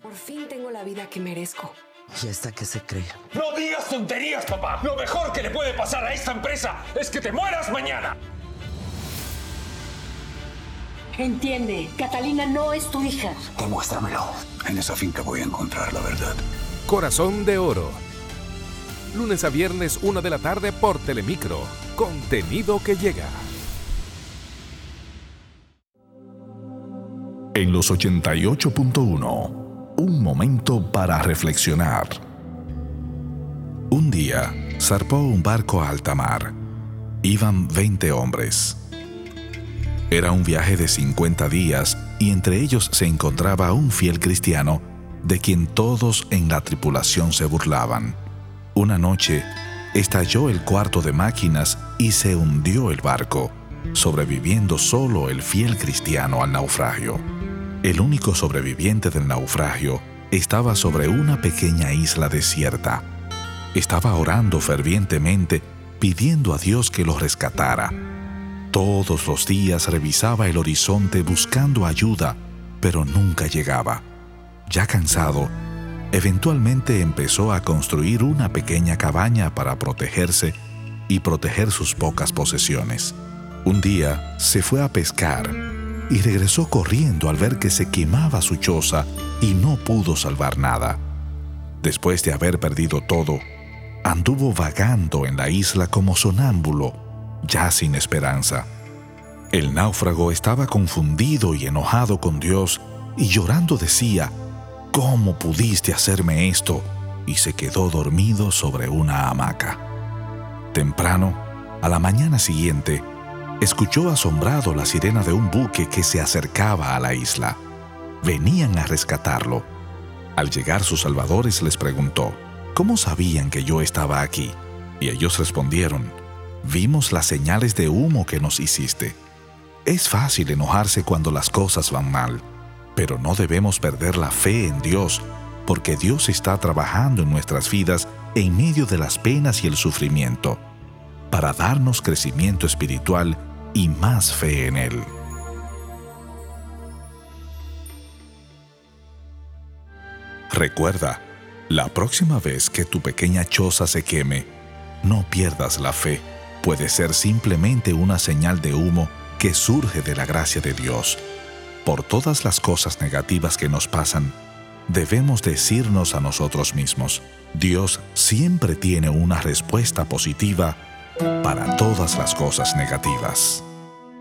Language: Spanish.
Por fin tengo la vida que merezco. ¿Y esta qué se cree? ¡No digas tonterías, papá! Lo mejor que le puede pasar a esta empresa es que te mueras mañana. Entiende, Catalina no es tu hija. Demuéstramelo. En esa finca voy a encontrar la verdad. Corazón de Oro. Lunes a viernes, 1 de la tarde por Telemicro. Contenido que llega. En los 88.1, un momento para reflexionar. Un día, zarpó un barco a alta mar. Iban 20 hombres. Era un viaje de 50 días y entre ellos se encontraba un fiel cristiano de quien todos en la tripulación se burlaban. Una noche, estalló el cuarto de máquinas y se hundió el barco, sobreviviendo solo el fiel cristiano al naufragio. El único sobreviviente del naufragio estaba sobre una pequeña isla desierta. Estaba orando fervientemente, pidiendo a Dios que lo rescatara. Todos los días revisaba el horizonte buscando ayuda, pero nunca llegaba. Ya cansado, eventualmente empezó a construir una pequeña cabaña para protegerse y proteger sus pocas posesiones. Un día se fue a pescar y regresó corriendo al ver que se quemaba su choza y no pudo salvar nada. Después de haber perdido todo, anduvo vagando en la isla como sonámbulo, ya sin esperanza. El náufrago estaba confundido y enojado con Dios y llorando decía: «¿Cómo pudiste hacerme esto?», y se quedó dormido sobre una hamaca. Temprano, a la mañana siguiente, escuchó asombrado la sirena de un buque que se acercaba a la isla. Venían a rescatarlo. Al llegar sus salvadores les preguntó: «¿Cómo sabían que yo estaba aquí?». Y ellos respondieron: «Vimos las señales de humo que nos hiciste». Es fácil enojarse cuando las cosas van mal, pero no debemos perder la fe en Dios, porque Dios está trabajando en nuestras vidas en medio de las penas y el sufrimiento, para darnos crecimiento espiritual y más fe en Él. Recuerda, la próxima vez que tu pequeña choza se queme, no pierdas la fe. Puede ser simplemente una señal de humo que surge de la gracia de Dios. Por todas las cosas negativas que nos pasan, debemos decirnos a nosotros mismos: Dios siempre tiene una respuesta positiva para todas las cosas negativas.